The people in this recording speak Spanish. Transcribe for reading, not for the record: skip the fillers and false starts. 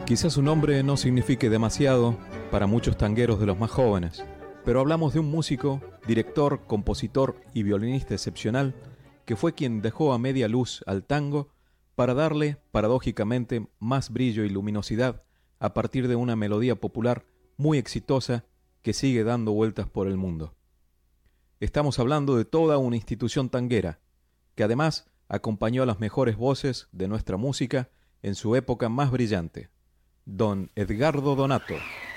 Quizás su nombre no signifique demasiado para muchos tangueros de los más jóvenes, pero hablamos de un músico, director, compositor y violinista excepcional que fue quien dejó a media luz al tango para darle, paradójicamente, más brillo y luminosidad a partir de una melodía popular muy exitosa que sigue dando vueltas por el mundo. Estamos hablando de toda una institución tanguera, que además acompañó a las mejores voces de nuestra música en su época más brillante. Don Edgardo Donato.